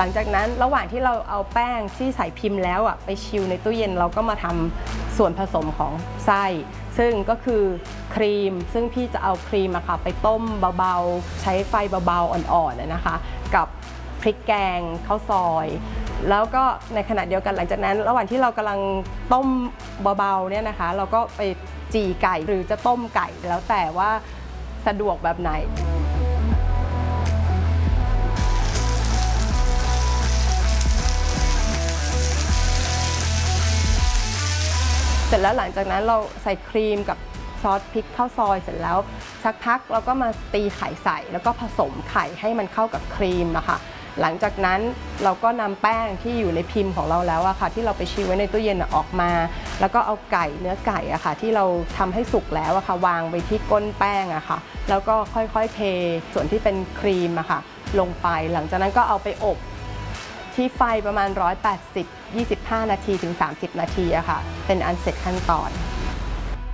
หลังจากนั้นระหว่างที่เราเอาแป้งที่ใส่พิมพ์แล้วไปชิลในตู้เย็นเราก็มาทำส่วนผสมของไส้ซึ่งก็คือครีมซึ่งพี่จะเอาครีมไปต้มเบาๆใช้ไฟเบาๆอ่อนๆนะคะกับพริกแกงข้าวซอยแล้วก็ในขณะเดียวกันหลังจากนั้นระหว่างที่เรากำลังต้มเบาๆเนี่ยนะคะเราก็ไปจี่ไก่หรือจะต้มไก่แล้วแต่ว่าสะดวกแบบไหนเสร็จแล้วหลังจากนั้นเราใส่ครีมกับซอสพริกข้าวซอยเสร็จแล้วสักพักเราก็มาตีไข่ใส่แล้วก็ผสมไข่ให้มันเข้ากับครีมนะคะหลังจากนั้นเราก็นำแป้งที่อยู่ในพิมพ์ของเราแล้วค่ะที่เราไปชิลไว้ในตู้เย็นออกมาแล้วก็เอาเนื้อไก่ค่ะที่เราทำให้สุกแล้วค่ะวางไว้ที่ก้นแป้งค่ะแล้วก็ค่อยๆเทส่วนที่เป็นครีมค่ะลงไปหลังจากนั้นก็เอาไปอบที่ไฟประมาณ180 25 นาทีถึง 30 นาทีค่ะเป็นอันเสร็จขั้นตอน